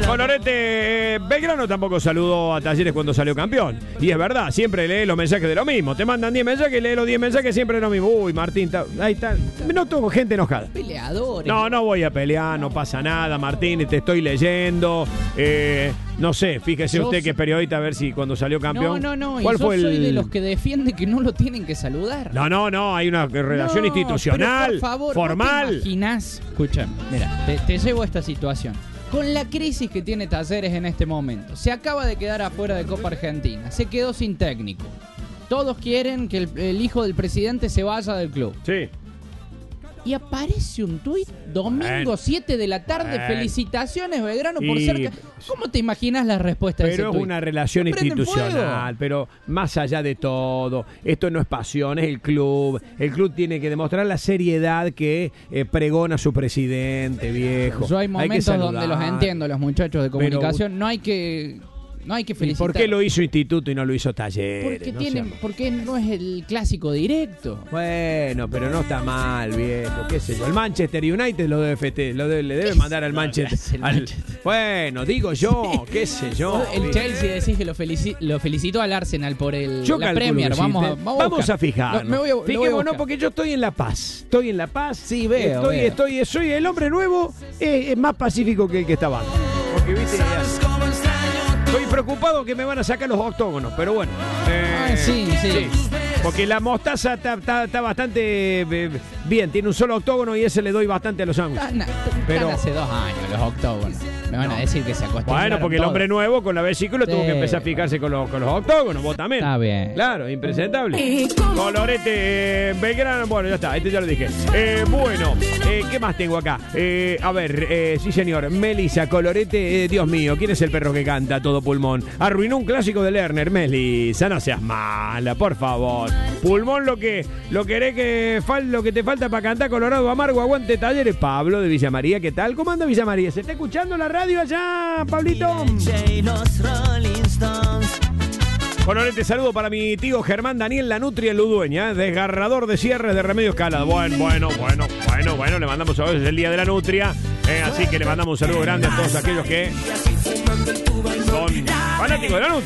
Colorete, Belgrano tampoco saludó a Talleres cuando salió campeón. Y es verdad, siempre lee los mensajes de lo mismo. Te mandan 10 mensajes, lee los 10 mensajes siempre de lo mismo. Uy, Martín, ahí está. No tengo gente enojada. Peleadores. No voy a pelear, no pasa nada, Martín, te estoy leyendo. No sé, fíjese usted que es periodista, a ver si cuando salió campeón. No. ¿Cuál Yo soy de los que defiende que no lo tienen que saludar. No, hay una relación institucional, pero por favor, formal. ¿no te imaginás? Escúchame, mira, te llevo a esta situación. Con la crisis que tiene Talleres en este momento, se acaba de quedar afuera de Copa Argentina, se quedó sin técnico. Todos quieren que el hijo del presidente se vaya del club. Sí. Y aparece un tuit, domingo 7 de la tarde, felicitaciones Belgrano por ser... ¿Cómo te imaginas la respuesta de ese tuit? Pero es una relación institucional, pero más allá de todo, esto no es pasión, es el club. El club tiene que demostrar la seriedad que pregona su presidente, viejo. Yo hay momentos donde los entiendo, los muchachos de comunicación, no hay que felicitar. ¿Y por qué lo hizo Instituto y no lo hizo Talleres? Porque no es el clásico directo. Bueno, pero no está mal, viejo, qué sé yo. El Manchester United lo le debe mandar al Manchester. Bueno, digo yo, qué sé yo. El Chelsea decís que lo felicitó al Arsenal por la Premier. Vamos a fijarnos. Fijémonos porque yo estoy en La Paz. Sí, veo. Soy el hombre nuevo, es más pacífico que el que estaba antes. Porque viste, estoy preocupado que me van a sacar los octógonos, pero bueno. Sí. Porque la mostaza está bastante bien. Tiene un solo octógono y ese le doy bastante a los sándwiches. Pero hace 2 años los octógonos. Me van a decir que se acostumbraron. Bueno, porque el hombre nuevo con la vesícula tuvo que empezar a fijarse con los octógonos. Vos también. Está bien. Claro, impresentable. Colorete, Belgrano. Bueno, ya está. Este ya lo dije. Bueno, ¿qué más tengo acá? A ver, sí señor. Melissa, Colorete. Dios mío, ¿quién es el perro que canta a todo pulmón? Arruinó un clásico de Lerner. Melissa, no seas mala, por favor. Pulmón, lo que te falta para cantar Colorado Amargo, aguante Talleres. Pablo de Villa María, ¿qué tal? ¿Cómo anda Villa María? ¿Se está escuchando la radio allá, Pablito? Colorete, saludo para mi tío Germán Daniel La Nutria en Ludueña, desgarrador de cierres de Remedios Cala. Bueno, le mandamos saludos, es el día de la Nutria, así que le mandamos un saludo grande a todos aquellos que son fanáticos de la Nutria.